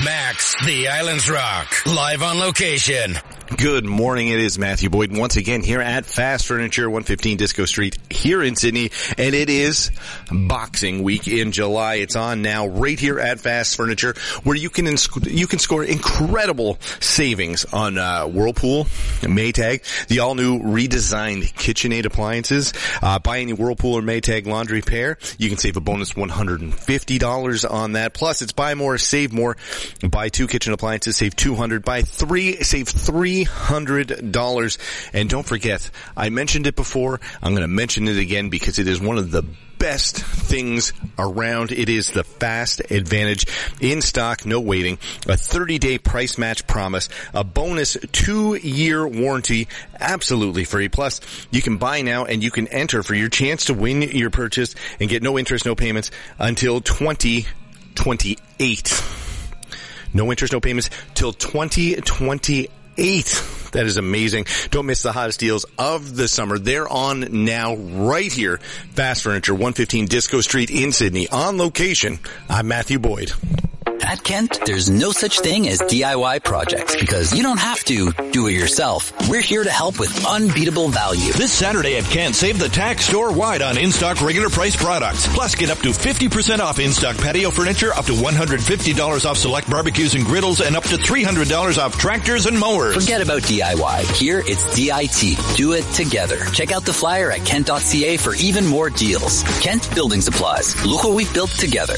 Max, the Islands Rock, live on location. Good morning. It is Matthew Boyd once again here at Fast Furniture, 115 Disco Street here in Sydney. And it is Boxing Week in July. It's on now right here at Fast Furniture, where you can score incredible savings on Whirlpool, Maytag, the all-new redesigned KitchenAid appliances. Buy any Whirlpool or Maytag laundry pair. You can save a bonus $150 on that. Plus, it's buy more, save more. Buy 2 kitchen appliances, save $200. Buy 3, save $300. And don't forget, I mentioned it before. I'm going to mention it again because it is one of the best things around. It is the Fast Advantage. In stock, no waiting, a 30-day price match promise, a bonus 2-year warranty, absolutely free. Plus, you can buy now and you can enter for your chance to win your purchase and get no interest, no payments until 2028. No interest, no payments till 2028. That is amazing. Don't miss the hottest deals of the summer. They're on now right here. Fast Furniture, 115 Disco Street in Sydney. On location, I'm Matthew Boyd. At Kent, there's no such thing as DIY projects because you don't have to do it yourself. We're here to help with unbeatable value. This Saturday at Kent, save the tax store-wide on in-stock regular price products. Plus, get up to 50% off in-stock patio furniture, up to $150 off select barbecues and griddles, and up to $300 off tractors and mowers. Forget about DIY. Here, it's DIT. Do it together. Check out the flyer at kent.ca for even more deals. Kent Building Supplies. Look what we've built together.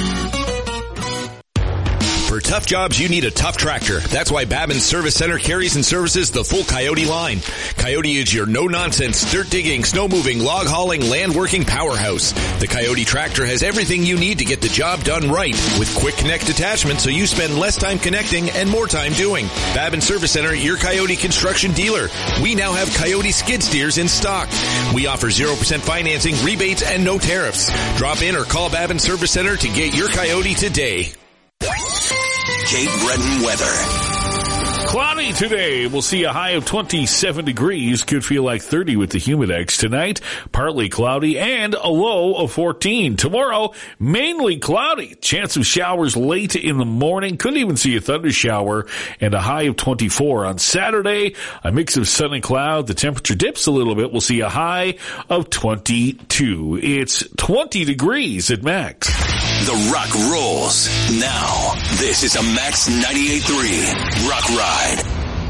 For tough jobs, you need a tough tractor. That's why Babin Service Center carries and services the full Coyote line. Coyote is your no-nonsense, dirt digging, snow moving, log hauling, land working powerhouse. The Coyote tractor has everything you need to get the job done right, with quick connect attachment so you spend less time connecting and more time doing. Babin Service Center, your Coyote construction dealer. We now have Coyote skid steers in stock. We offer 0% financing, rebates, and no tariffs. Drop in or call Babin Service Center to get your Coyote today. Cape Breton weather. Cloudy today. We'll see a high of 27 degrees. Could feel like 30 with the Humidex. Tonight, partly cloudy and a low of 14. Tomorrow, mainly cloudy. Chance of showers late in the morning. Could even see a thunder shower and a high of 24. On Saturday, a mix of sun and cloud. The temperature dips a little bit. We'll see a high of 22. It's 20 degrees at Max. The Rock rolls. Now, this is a Max 98.3 Rock Ride.